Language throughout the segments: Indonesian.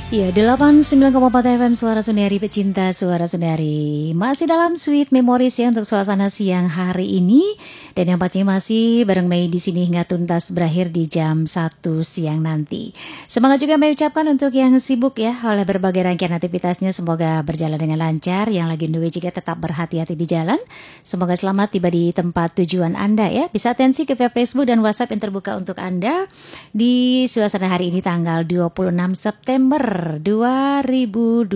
Ya, 89,4 FM Suara Sundari, pecinta Suara Sundari. Masih dalam Sweet Memories ya untuk suasana siang hari ini. Dan yang pastinya masih bareng Mei di sini hingga tuntas berakhir di jam 1 siang nanti. Semangat juga Mei ucapkan untuk yang sibuk ya oleh berbagai rangkaian aktivitasnya. Semoga berjalan dengan lancar. Yang lagi on the way juga tetap berhati-hati di jalan. Semoga selamat tiba di tempat tujuan Anda ya. Bisa atensi ke via Facebook dan WhatsApp yang terbuka untuk Anda di suasana hari ini tanggal 26 September 2026.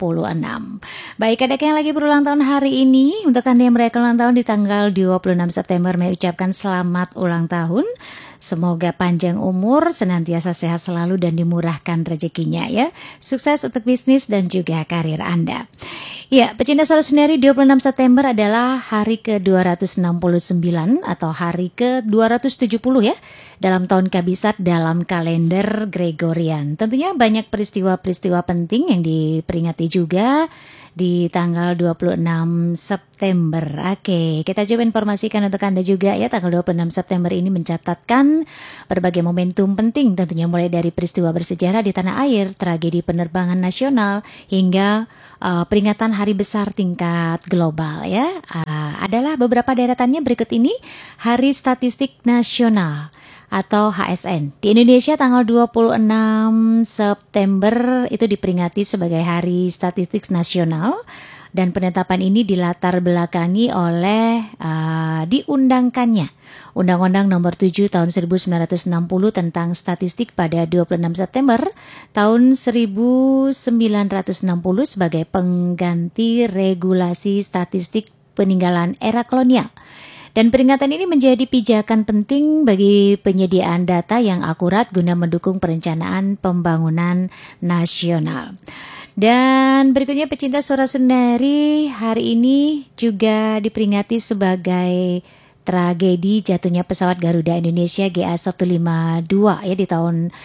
Baik, ada yang lagi berulang tahun hari ini. Untuk Anda yang merayakan ulang tahun di tanggal 26 September, saya ucapkan selamat ulang tahun. Semoga panjang umur, senantiasa sehat selalu dan dimurahkan rezekinya ya. Sukses untuk bisnis dan juga karir Anda. Ya, pecinta Suara Sundari, 26 September adalah hari ke-269 atau hari ke-270 ya dalam tahun Kabisat dalam kalender Gregorian. Tentunya banyak peristiwa-peristiwa penting yang diperingati juga di tanggal 26 September. Oke, kita coba informasikan untuk Anda juga ya, tanggal 26 September ini mencatatkan berbagai momentum penting, tentunya mulai dari peristiwa bersejarah di tanah air, tragedi penerbangan nasional, hingga peringatan hari besar tingkat global ya. Adalah beberapa deretannya berikut ini. Hari Statistik Nasional atau HSN. Di Indonesia tanggal 26 September itu diperingati sebagai Hari Statistik Nasional. Dan penetapan ini dilatar belakangi oleh diundangkannya Undang-Undang Nomor 7 Tahun 1960 tentang Statistik pada 26 September tahun 1960 sebagai pengganti regulasi statistik peninggalan era kolonial. Dan peringatan ini menjadi pijakan penting bagi penyediaan data yang akurat guna mendukung perencanaan pembangunan nasional. Dan berikutnya pecinta Suara Sundari, hari ini juga diperingati sebagai tragedi jatuhnya pesawat Garuda Indonesia GA152 ya di tahun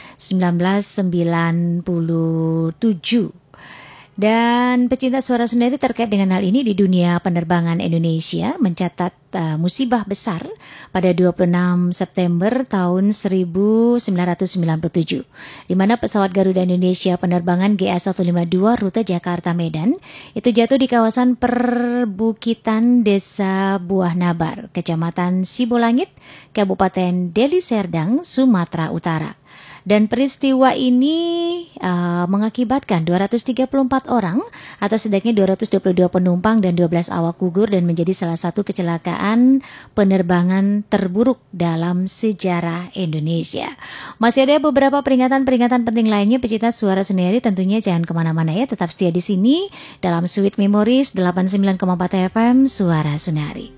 1997. Dan pecinta Suara Sundari terkait dengan hal ini di dunia penerbangan Indonesia mencatat musibah besar pada 26 September tahun 1997 di mana pesawat Garuda Indonesia penerbangan GA152 rute Jakarta Medan itu jatuh di kawasan perbukitan Desa Buah Nabar, Kecamatan Sibolangit, Kabupaten Deli Serdang, Sumatera Utara. Dan peristiwa ini mengakibatkan 234 orang atau sedikitnya 222 penumpang dan 12 awak gugur dan menjadi salah satu kecelakaan penerbangan terburuk dalam sejarah Indonesia. Masih ada beberapa peringatan-peringatan penting lainnya pecinta Suara Sundari, tentunya jangan kemana-mana ya, tetap setia di sini dalam Sweet Memories 89,4 FM Suara Sundari.